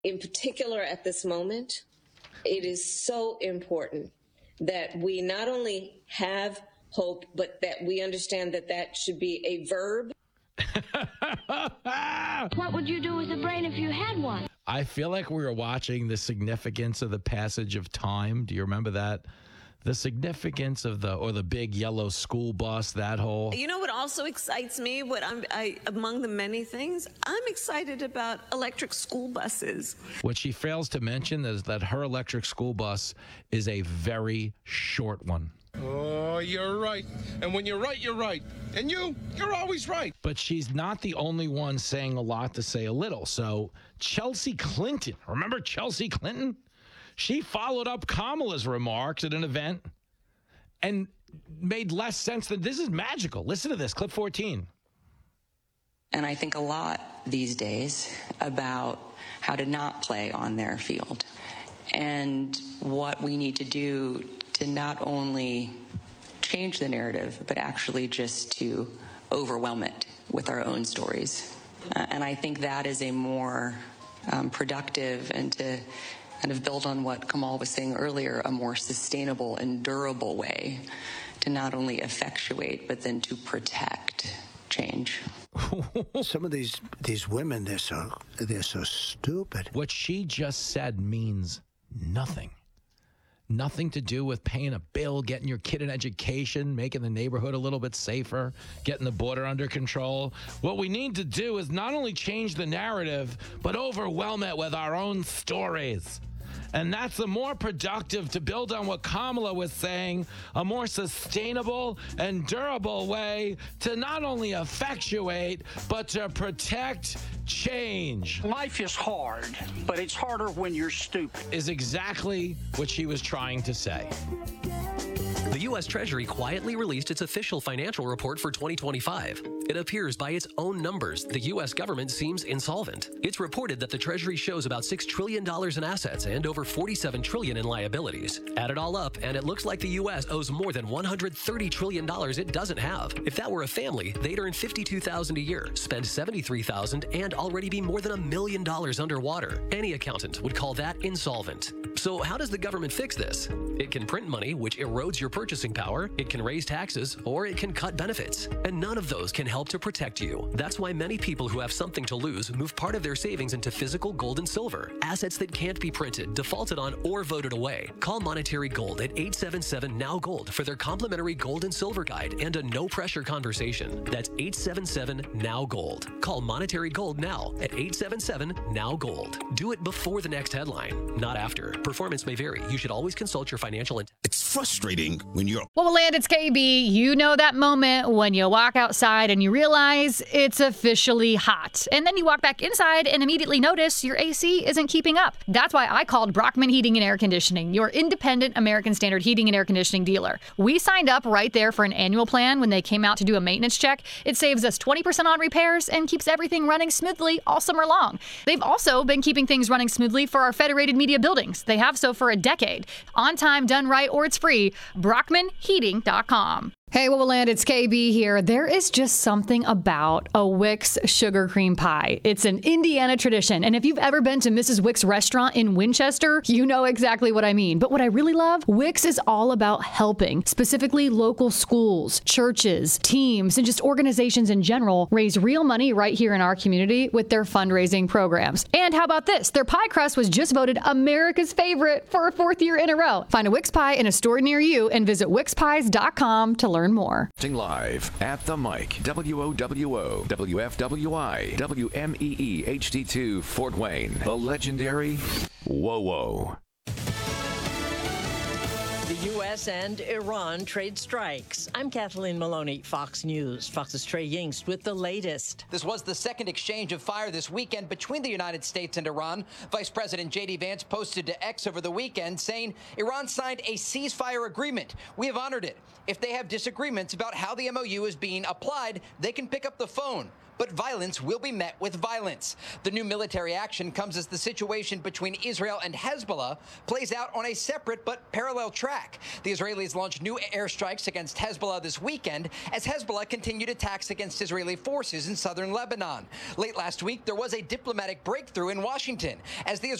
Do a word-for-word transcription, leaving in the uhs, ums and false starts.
In particular, at this moment, it is so important that we not only have hope, but that we understand that that should be a verb. What would you do with a brain if you had one? I feel like we were watching the significance of the passage of time. Do you remember that? The significance of the, or the big yellow school bus, that whole. You know what also excites me? What I'm, I, among the many things, I'm excited about electric school buses. What she fails to mention is that her electric school bus is a very short one. Oh, you're right. And when you're right, you're right. And you, you're always right. But she's not the only one saying a lot to say a little. So Chelsea Clinton, remember Chelsea Clinton? She followed up Kamala's remarks at an event and made less sense than this is magical. Listen to this, clip fourteen. And I think a lot these days about how to not play on their field and what we need to do to not only change the narrative, but actually just to overwhelm it with our own stories. Uh, and I think that is a more um, productive and to kind of build on what Kamal was saying earlier, a more sustainable and durable way to not only effectuate, but then to protect change. Some of these these women, they're so they're so stupid. What she just said means nothing. Nothing to do with paying a bill, getting your kid an education, making the neighborhood a little bit safer, getting the border under control. What we need to do is not only change the narrative, but overwhelm it with our own stories. And that's the more productive, to build on what Kamala was saying, a more sustainable and durable way to not only effectuate, but to protect change. Life is hard, but it's harder when you're stupid. Is exactly what she was trying to say. The U S Treasury quietly released its official financial report for twenty twenty-five. It appears by its own numbers, the U S government seems insolvent. It's reported that the Treasury shows about six trillion dollars in assets and over forty-seven trillion dollars in liabilities. Add it all up, and it looks like the U S owes more than one hundred thirty trillion dollars it doesn't have. If that were a family, they'd earn fifty-two thousand dollars a year, spend seventy-three thousand dollars, and already be more than a million dollars underwater. Any accountant would call that insolvent. So how does the government fix this? It can print money, which erodes your purchasing power, it can raise taxes, or it can cut benefits. And none of those can help to protect you. That's why many people who have something to lose move part of their savings into physical gold and silver, assets that can't be printed, defaulted on, or voted away. Call Monetary Gold at eight seven seven N O W Gold for their complimentary gold and silver guide and a no-pressure conversation. That's eight seven seven N O W Gold. Call Monetary Gold now at eight seven seven N O W Gold. Do it before the next headline, not after. Performance may vary. You should always consult your financial intent. It's frustrating when you're... Well, Land, it's K B. You know that moment when you walk outside and you realize it's officially hot. And then you walk back inside and immediately notice your A C isn't keeping up. That's why I called Brockman Heating and Air Conditioning, your independent American Standard heating and air conditioning dealer. We signed up right there for an annual plan when they came out to do a maintenance check. It saves us twenty percent on repairs and keeps everything running smoothly all summer long. They've also been keeping things running smoothly for our Federated Media buildings. They have so for a decade. On time, done right, or it's free. Brockman Heating dot com. Hey, what will land? It's K B here. There is just something about a Wix sugar cream pie. It's an Indiana tradition. And if you've ever been to Missus Wix restaurant in Winchester, you know exactly what I mean. But what I really love, Wix is all about helping, specifically local schools, churches, teams, and just organizations in general raise real money right here in our community with their fundraising programs. And how about this? Their pie crust was just voted America's favorite for a fourth year in a row. Find a Wix pie in a store near you and visit Wix Pies dot com to learn more. Live at the mic, W O W O, W F W I, W M E E H D two, Fort Wayne, the legendary Whoa-Whoa. The U S and Iran trade strikes. I'm Kathleen Maloney, Fox News. Fox's Trey Yingst with the latest. This was the second exchange of fire this weekend between the United States and Iran. Vice President J D Vance posted to X over the weekend saying Iran signed a ceasefire agreement. We have honored it. If they have disagreements about how the M O U is being applied, they can pick up the phone. but violence will be met with violence. The new military action comes as the situation between Israel and Hezbollah plays out on a separate but parallel track. The Israelis launched new airstrikes against Hezbollah this weekend as Hezbollah continued attacks against Israeli forces in southern Lebanon. Late last week, there was a diplomatic breakthrough in Washington as the